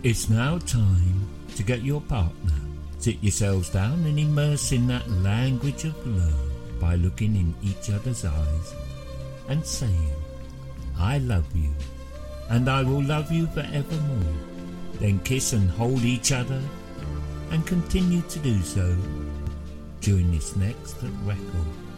It's now time to get your partner. Sit yourselves down and immerse in that language of love by looking in each other's eyes and saying, I love you and I will love you forevermore. Then kiss and hold each other and continue to do so during this next record.